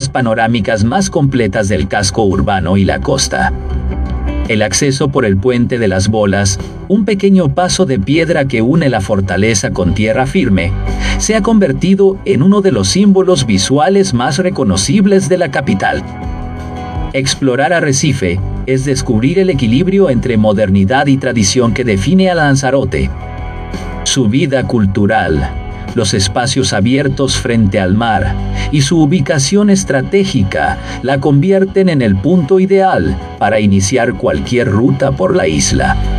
vistas panorámicas más completas del casco urbano y la costa. El acceso por el Puente de las Bolas, un pequeño paso de piedra que une la fortaleza con tierra firme, se ha convertido en uno de los símbolos visuales más reconocibles de la capital. Explorar Arrecife es descubrir el equilibrio entre modernidad y tradición que define a Lanzarote. Su vida cultural, los espacios abiertos frente al mar y su ubicación estratégica la convierten en el punto ideal para iniciar cualquier ruta por la isla.